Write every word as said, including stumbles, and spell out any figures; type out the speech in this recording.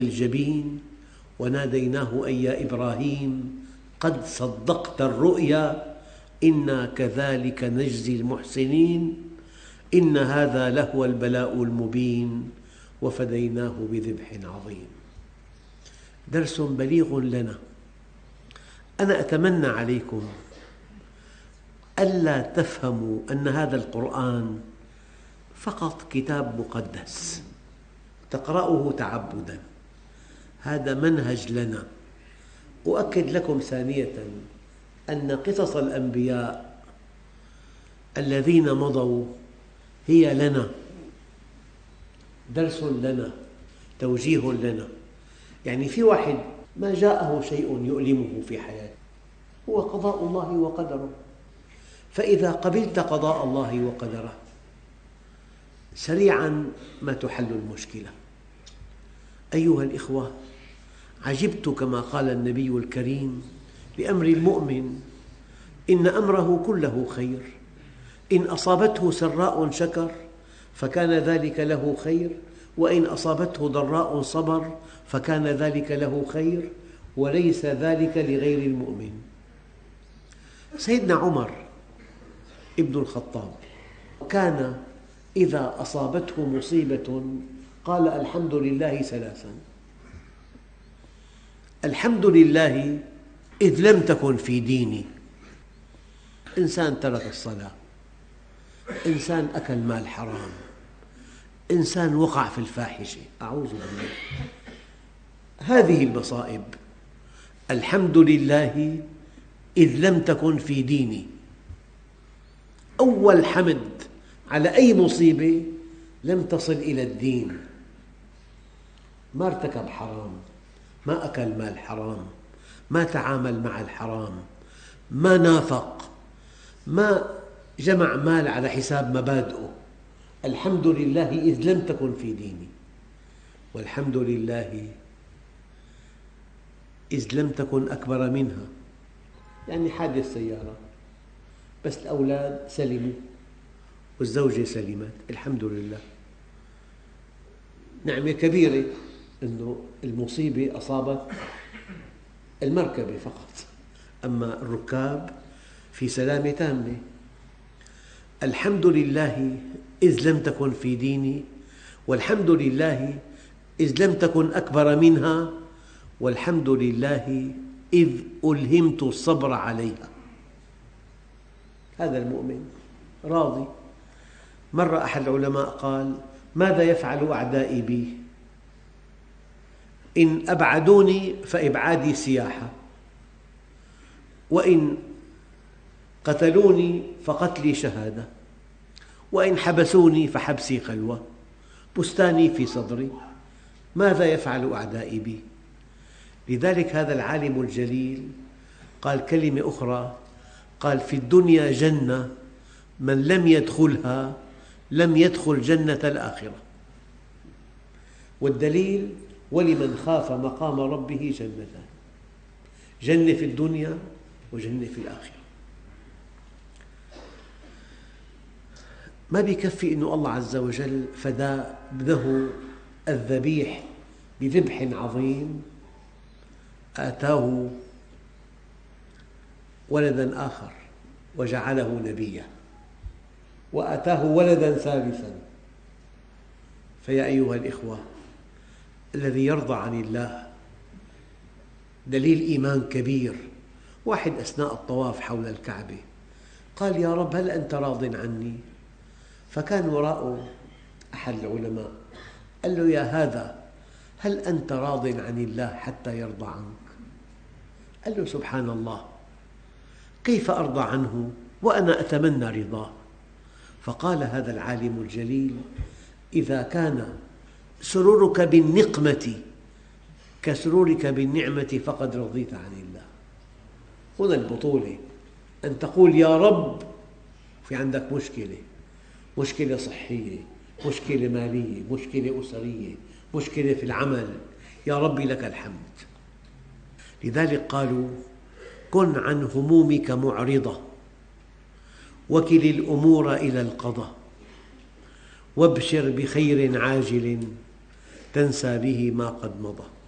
الجبين وناديناه أي يا إبراهيم قد صدقت الرؤيا إنا كذلك نجزي المحسنين إن هذا لهو البلاء المبين وفديناه بذبح عظيم. درس بليغ لنا. أنا أتمنى عليكم ألا تفهموا أن هذا القرآن فقط كتاب مقدس تقرأه تعبداً، هذا منهج لنا. أؤكد لكم ثانية أن قصص الأنبياء الذين مضوا هي لنا درس لنا، توجيه لنا. يعني في واحد ما جاءه شيء يؤلمه في حياته، هو قضاء الله وقدره، فإذا قبلت قضاء الله وقدره سريعاً ما تحل المشكلة. أيها الإخوة، عجبت كما قال النبي الكريم لأمر المؤمن إن أمره كله خير، إن أصابته سراء شكر فكان ذلك له خير، وإن أصابته ضراء صبر فكان ذلك له خير، وليس ذلك لغير المؤمن. سيدنا عمر ابن الخطاب كان إذا أصابته مصيبة قال الحمد لله ثلاثاً: الحمد لله إذ لم تكن في ديني. إنسان ترك الصلاة، إنسان أكل مال حرام، إنسان وقع في الفاحشة، أعوذ بالله، هذه المصائب. الحمد لله إذ لم تكن في ديني. أول حمد على أي مصيبة لم تصل إلى الدين، ما ارتكب حرام، ما أكل مال حرام، ما تعامل مع الحرام، ما نافق، ما جمع مال على حساب مبادئه. الحمد لله إذ لم تكن في ديني، والحمد لله إذ لم تكن أكبر منها. يعني حادث سيارة بس الأولاد سلموا والزوجة سلمت، الحمد لله، نعمة كبيرة أنه المصيبة أصابت المركبة فقط، أما الركاب في سلامة تامة. الحمد لله إذ لم تكن في ديني، والحمد لله إذ لم تكن أكبر منها، والحمد لله إذ ألهمت الصبر عليها. هذا المؤمن راضي. مرة أحد العلماء قال: ماذا يفعل أعدائي بي؟ إن أبعدوني فإبعادي سياحة، وإن قتلوني فقتلي شهادة، وإن حبسوني فحبسي خلوة، بستاني في صدري، ماذا يفعل أعدائي بي؟ لذلك هذا العالم الجليل قال كلمة أخرى، قال: في الدنيا جنة من لم يدخلها لم يدخل جنة الآخرة. والدليل: ولمن خاف مقام ربه جنتان، جنة في الدنيا وجنة في الآخرة. ما بيكفي أن الله عز وجل فدى ابنه الذبيح بذبح عظيم، آتاه ولدا آخر وجعله نبيا، وآتاه ولدا ثالثا. فيا أيها الإخوة، الذي يرضى عن الله دليل إيمان كبير. واحد أثناء الطواف حول الكعبة قال: يا رب، هل أنت راض عني؟ فكان وراءه أحد العلماء قال له: يا هذا، هل أنت راض عن الله حتى يرضى عنك؟ قال له: سبحان الله، كيف أرضى عنه وأنا أتمنى رضاه؟ فقال هذا العالم الجليل: إذا كان سرورك بالنقمة كسرورك بالنعمة فقد رضيت عن الله. هنا البطولة، أن تقول يا رب في عندك مشكلة، مشكلة صحية، مشكلة مالية، مشكلة أسرية، مشكلة في العمل، يا ربي لك الحمد. لذلك قالوا: كن عن همومك معرضة، وكل الأمور إلى القضاء، وابشر بخير عاجل تنسى به ما قد مضى.